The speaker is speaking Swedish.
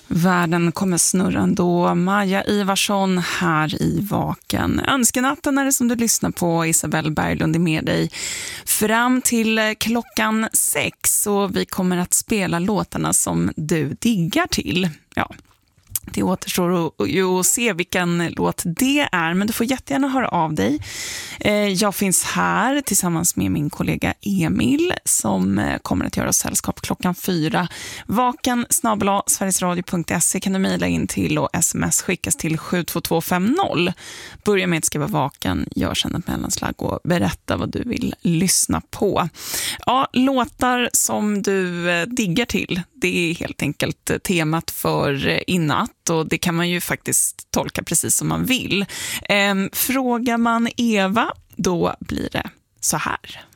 Världen kommer snurra ändå. Maja Ivarsson här i Vaken. Önskenatten är det som du lyssnar på. Isabelle Berglund är med dig fram till klockan 6. Och vi kommer att spela låtarna som du diggar till. Ja, det återstår ju att se vilken låt det är, men du får jättegärna höra av dig. Jag finns här tillsammans med min kollega Emil som kommer att göra sällskap klockan 4. vaken@sverigesradio.se kan du mejla in till och sms skickas till 72250. Börja med att skriva vaken, gör sedan ett mellanslag och berätta vad du vill lyssna på. Ja, låtar som du diggar till, det är helt enkelt temat för inatt. Och det kan man ju faktiskt tolka precis som man vill. Frågar man Eva, då blir det så här.